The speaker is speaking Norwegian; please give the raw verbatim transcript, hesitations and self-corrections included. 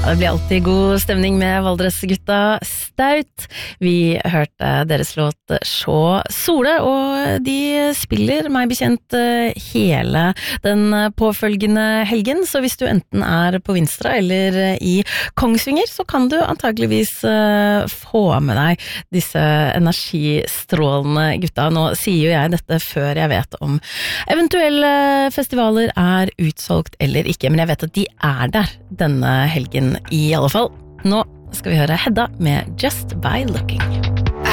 Det blir alltid god stemning med Valdresgutta Staut. Vi hørte deres låt Sjå Sole, og de spiller meg bekjent hele den påfølgende helgen, så hvis du enten er på Vinstra eller i Kongsvinger, så kan du antageligvis få med deg disse energistrålende gutta. Nå sier jo jeg dette før jeg vet om eventuelle festivaler er utsolgt eller ikke, men jeg vet at de er der denne helgen i alle fall. Nå skal vi høre Hedda med Just By Looking.